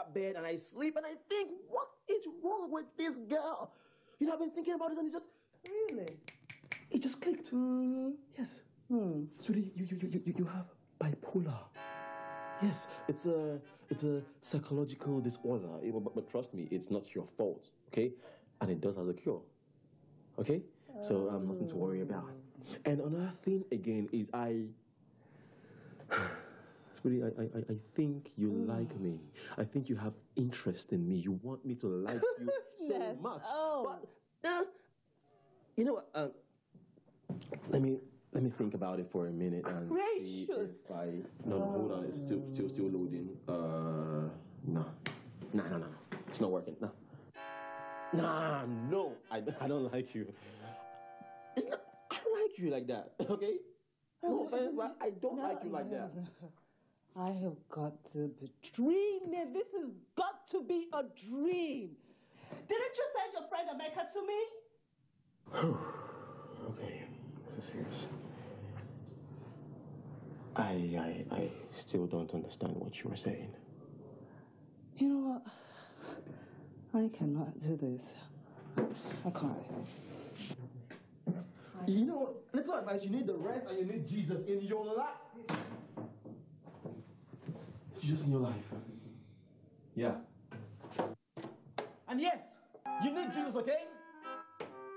that bed and I sleep and I think, what is wrong with this girl? You know, I've been thinking about this and it's just... Really? It just clicked. Yes. Sweetie, you have bipolar. Yes, it's a psychological disorder. But trust me, it's not your fault, okay? And it does has a cure, okay? So nothing to worry about. And another thing again is Sweetie, I think you like me. I think you have interest in me. You want me to like you so much. But you know what? Let me think about it for a minute and see if I. No, hold on. It's still loading. No. It's not working. No. No. I don't like you. It's not. I don't like you like that. Okay. No offense, but I don't like you like that. I have got to be dreaming. This has got to be a dream. Didn't you send your friend America to me? Okay. Serious. I still don't understand what you were saying. You know what? I cannot do this. I can't. You know, little advice, you need the rest and you need Jesus in your life. Jesus in your life. Yeah. And yes, you need Jesus, okay?